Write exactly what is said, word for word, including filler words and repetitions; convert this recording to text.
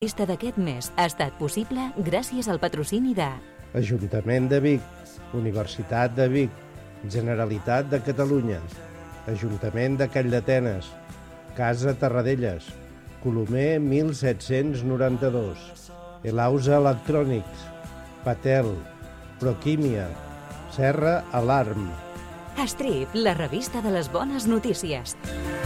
La llista d'aquest mes ha estat possible gràcies al patrocini de Ajuntament de Vic, Universitat de Vic, Generalitat de Catalunya, Ajuntament de Calldetenes, Casa Terradellas, Colomer mil set-cents noranta-dos, Elausa Electrònics, Patel, Proquímia, Serra Alarm. Strip, la revista de les bones notícies.